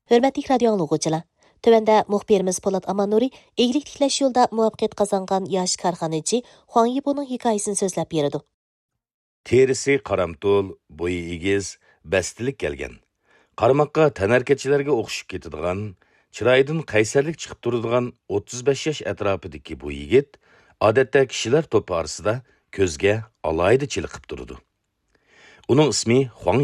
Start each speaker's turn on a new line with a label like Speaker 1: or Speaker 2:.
Speaker 1: Hörmətli radio anlıqçılar, tövəndə muxbirimiz Polat Amanuri eglik tiklash yo'lda muvaffaqiyat qozongan yosh korxonachi Huang Yibo'ning hikoyasini so'zlab berdi.
Speaker 2: Terisi qaramtul, bo'yi egiz, bastilik kelgan. Qarmoqqa tanarkachilarga o'xshib ketadigan, chiroyidan qaysarlik chiqib turadigan 35 yosh atrofidagi bu yigit odatda kishilar to'pi orasida ko'zga alohida chiliqib turadi. Uning ismi Huang